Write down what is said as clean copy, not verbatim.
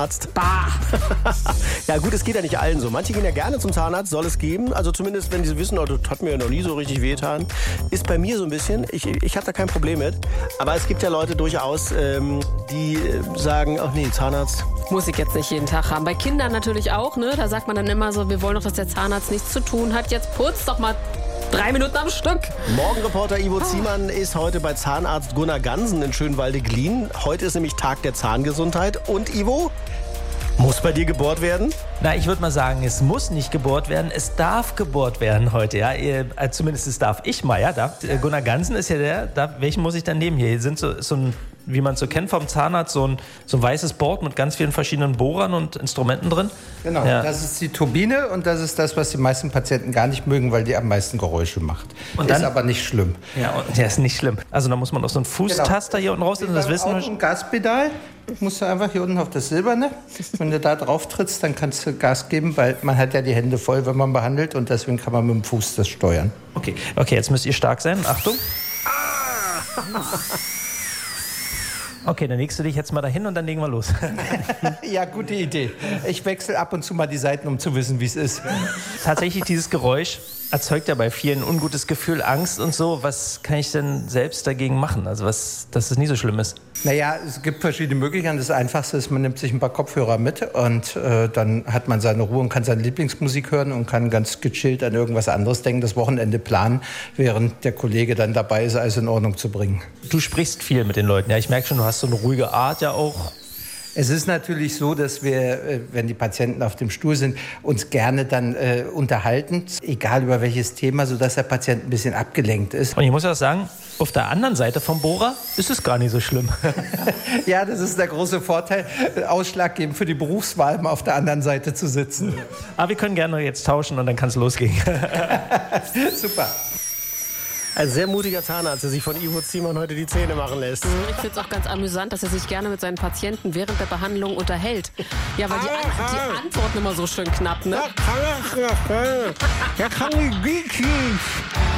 Zahnarzt. Bah! Ja gut, es geht ja nicht allen so. Manche gehen ja gerne zum Zahnarzt, soll es geben. Also zumindest, wenn sie wissen, oh, das hat mir ja noch nie so richtig wehgetan. Ist bei mir so ein bisschen. Ich habe da kein Problem mit. Aber es gibt ja Leute durchaus, die sagen, ach nee, Zahnarzt. Muss ich jetzt nicht jeden Tag haben. Bei Kindern natürlich auch, ne? Da sagt man dann immer so, wir wollen doch, dass der Zahnarzt nichts zu tun hat. Jetzt putz doch mal 3 Minuten am Stück. Morgenreporter Ivo Ziemann ist heute bei Zahnarzt Gunnar Gansen in Schönwalde-Glien. Heute ist nämlich Tag der Zahngesundheit. Und Ivo, muss bei dir gebohrt werden? Na, ich würde mal sagen, es muss nicht gebohrt werden, es darf gebohrt werden heute, ja. Zumindest das darf ich mal, ja. Gunnar Gansen ist ja welchen muss ich dann nehmen hier? Hier sind so ein, wie man es so kennt vom Zahnarzt, so ein weißes Board mit ganz vielen verschiedenen Bohrern und Instrumenten drin. Genau, ja. Das ist die Turbine und das ist das, was die meisten Patienten gar nicht mögen, weil die am meisten Geräusche macht. Und dann, ist aber nicht schlimm. Ja, der ist nicht schlimm. Also da muss man auch so einen Fußtaster hier unten raus, das wissen wir. Ein Gaspedal musst du einfach hier unten auf das Silberne. Wenn du da drauf trittst, dann kannst du Gas geben, weil man hat ja die Hände voll, wenn man behandelt und deswegen kann man mit dem Fuß das steuern. Okay, jetzt müsst ihr stark sein. Achtung. Okay, dann legst du dich jetzt mal dahin und dann legen wir los. Ja, gute Idee. Ich wechsle ab und zu mal die Seiten, um zu wissen, wie es ist. Tatsächlich, dieses Geräusch erzeugt ja bei vielen ein ungutes Gefühl, Angst und so. Was kann ich denn selbst dagegen machen? Also, dass es nicht so schlimm ist? Naja, es gibt verschiedene Möglichkeiten. Das Einfachste ist, man nimmt sich ein paar Kopfhörer mit und dann hat man seine Ruhe und kann seine Lieblingsmusik hören und kann ganz gechillt an irgendwas anderes denken, das Wochenende planen, während der Kollege dann dabei ist, alles in Ordnung zu bringen. Du sprichst viel mit den Leuten. Ja, ich merke schon, du hast so eine ruhige Art ja auch. Es ist natürlich so, dass wir, wenn die Patienten auf dem Stuhl sind, uns gerne dann unterhalten, egal über welches Thema, sodass der Patient ein bisschen abgelenkt ist. Und ich muss ja sagen, auf der anderen Seite vom Bohrer ist es gar nicht so schlimm. Ja, das ist der große Vorteil, ausschlaggebend für die Berufswahl, mal auf der anderen Seite zu sitzen. Aber wir können gerne jetzt tauschen und dann kann es losgehen. Super. Ein sehr mutiger Zahnarzt, der sich von Ivo Ziemann heute die Zähne machen lässt. Ich finde es auch ganz amüsant, dass er sich gerne mit seinen Patienten während der Behandlung unterhält. Ja, weil die Antworten immer so schön knapp, ne? Ja, kann ich wirklich.